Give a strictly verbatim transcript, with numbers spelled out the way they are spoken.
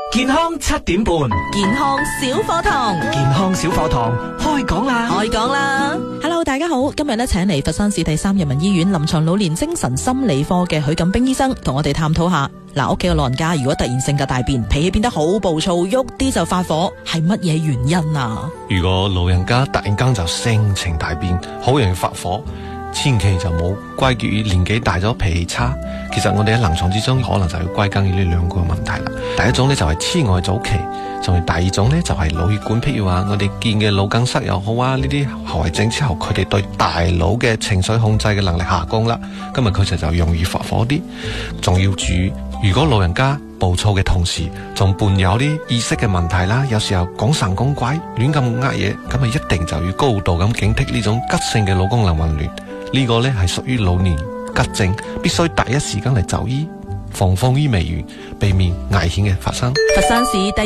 健康七點半， 健康小課堂， 健康小課堂開講啦， 開講啦 ！Hello， 大家好，今日咧請嚟佛山市第三人民醫院臨床老年精神心理科嘅許錦兵醫生，同我哋探討下，嗱，屋企嘅老人家如果突然性格大變，脾氣變得好暴躁，喐啲就發火，係乜嘢原因啊？ 如果老人家突然間就性情大變，好容易發火，千祈就冇歸結於年紀大咗脾氣差。其實我哋喺臨床之中可能就要歸根於呢兩個問題啦。第一種呢，就係痴呆早期，仲有第二種呢，就係腦血管譬如話我哋見嘅腦梗塞又好啊，呢啲後遺症之後，佢哋對大腦嘅情緒控制嘅能力下降啦，今日佢就就容易發火啲。仲要注意，如果老人家暴躁嘅同時，仲伴有啲意識嘅問題啦，有時候講神講鬼，亂咁呃嘢，咁啊一定就要高度咁警惕呢種急性嘅腦功能混亂。呢個呢係屬於老年急症，必須第一時間嚟就醫，防風於未然，避免危險嘅發生。 佛山市第